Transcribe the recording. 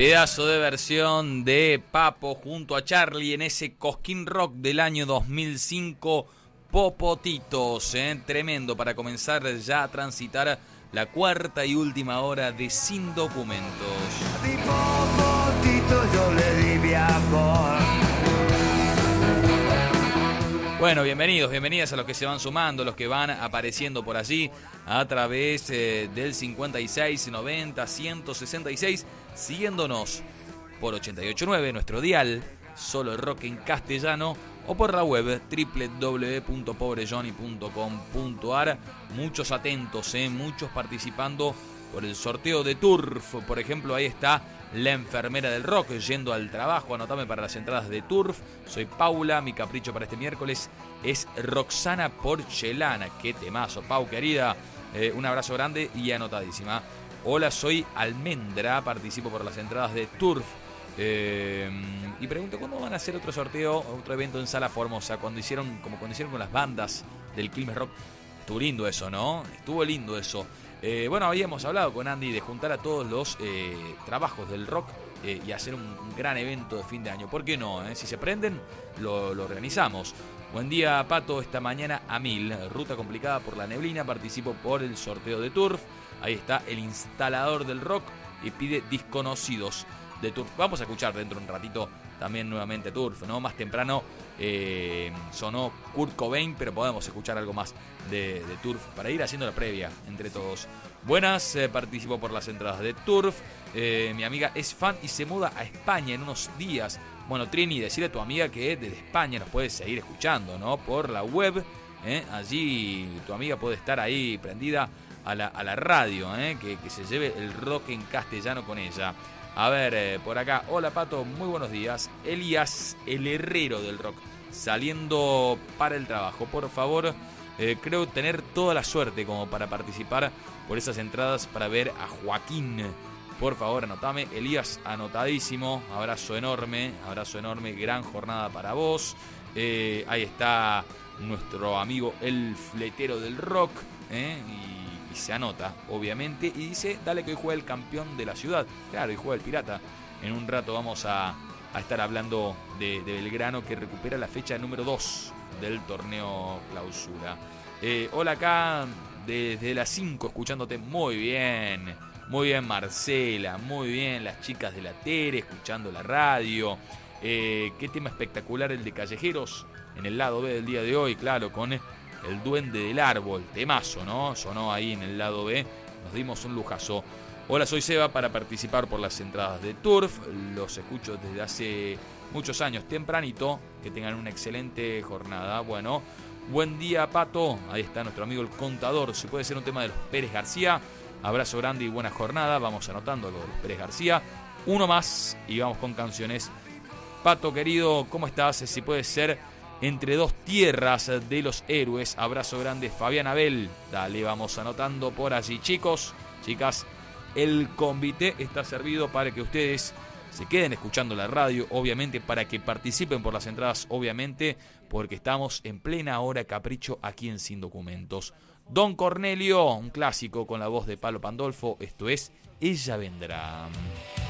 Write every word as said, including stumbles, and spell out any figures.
Pedazo de versión de Papo junto a Charlie en ese Cosquín Rock del año dos mil cinco, Popotitos, ¿eh? Tremendo para comenzar ya a transitar la cuarta y última hora de Sin Documentos. A mi Popotito yo le di mi amor. Bueno, bienvenidos, bienvenidas a los que se van sumando, los que van apareciendo por allí a través eh, del cincuenta y seis noventa ciento sesenta y seis, siguiéndonos por ochenta y ocho punto nueve, nuestro dial, solo rock en castellano, o por la web doble u doble u doble u punto pobre johnny punto com punto a r. Muchos atentos, eh, muchos participando por el sorteo de Turf. Por ejemplo, ahí está la enfermera del rock yendo al trabajo. Anotame para las entradas de Turf. Soy Paula, mi capricho para este miércoles es Roxana Porcelana. Qué temazo, Pau querida, eh, un abrazo grande y anotadísima. Hola, soy Almendra, participo por las entradas de Turf. Eh, y pregunto, ¿cuándo van a hacer otro sorteo, otro evento en Sala Formosa? Cuando hicieron, como cuando hicieron con las bandas del Quilmes Rock. Estuvo lindo eso, ¿no? Estuvo lindo eso. Eh, bueno, habíamos hablado con Andy de juntar a todos los eh, trabajos del rock eh, y hacer un, un gran evento de fin de año. ¿Por qué no? Eh? Si se prenden, lo, lo organizamos. Buen día, Pato. Esta mañana a mil. Ruta complicada por la neblina. Participo por el sorteo de Turf. Ahí está el instalador del rock y pide Desconocidos de Turf. Vamos a escuchar dentro de un ratito también nuevamente Turf, ¿no? Más temprano eh, sonó Kurt Cobain, pero podemos escuchar algo más de, de Turf para ir haciendo la previa entre todos. Buenas, eh, participo por las entradas de Turf. Eh, mi amiga es fan y se muda a España en unos días. Bueno, Trini, decirle a tu amiga que desde España nos puedes seguir escuchando, ¿no? Por la web, ¿eh? Allí tu amiga puede estar ahí prendida a la, a la radio, ¿eh? que, que se lleve el rock en castellano con ella. A ver, eh, por acá, hola Pato, muy buenos días. Elías, el herrero del rock, saliendo para el trabajo. Por favor, eh, creo tener toda la suerte como para participar por esas entradas para ver a Joaquín. Por favor, anotame. Elías, anotadísimo. Abrazo enorme, abrazo enorme. Gran jornada para vos. Eh, ahí está nuestro amigo el fletero del rock, ¿eh? y Y se anota, obviamente, y dice, dale que hoy juega el campeón de la ciudad. Claro, hoy juega el Pirata. En un rato vamos a, a estar hablando de, de Belgrano, que recupera la fecha número dos del torneo clausura. Eh, hola acá, desde las cinco, escuchándote muy bien. Muy bien, Marcela, muy bien, las chicas de la Tere, escuchando la radio. Eh, qué tema espectacular el de Callejeros, en el lado B del día de hoy, claro, con El Duende del Árbol, temazo, ¿no? Sonó ahí en el lado B, nos dimos un lujazo. Hola, soy Seba para participar por las entradas de Turf. Los escucho desde hace muchos años, tempranito. Que tengan una excelente jornada. Bueno, buen día, Pato. Ahí está nuestro amigo el contador. Si puede ser un tema de los Pérez García. Abrazo grande y buena jornada. Vamos anotando lo de los Pérez García. Uno más y vamos con canciones. Pato, querido, ¿cómo estás? Si puede ser Entre dos tierras de los héroes. Abrazo grande, Fabián Abel. Dale, vamos anotando por allí. Chicos, chicas, el convite está servido para que ustedes se queden escuchando la radio, obviamente, para que participen por las entradas, obviamente, porque estamos en plena hora capricho aquí en Sin Documentos. Don Cornelio, un clásico con la voz de Palo Pandolfo. Esto es Ella Vendrá.